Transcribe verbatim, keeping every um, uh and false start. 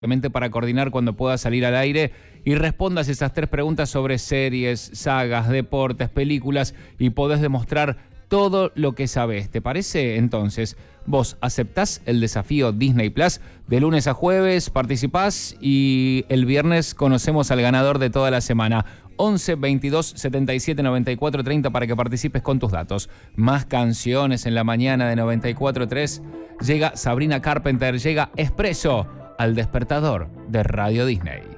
para coordinar cuando puedas salir al aire y respondas esas tres preguntas sobre series, sagas, deportes, películas y podés demostrar todo lo que sabés. ¿Te parece? Entonces, vos aceptás el desafío Disney Plus. De lunes a jueves participás y el viernes conocemos al ganador de toda la semana. once, veintidós, setenta y siete, noventa y cuatro, treinta para que participes con tus datos. Más canciones en la mañana de noventa y cuatro tres. Llega Sabrina Carpenter, llega Expreso al despertador de Radio Disney.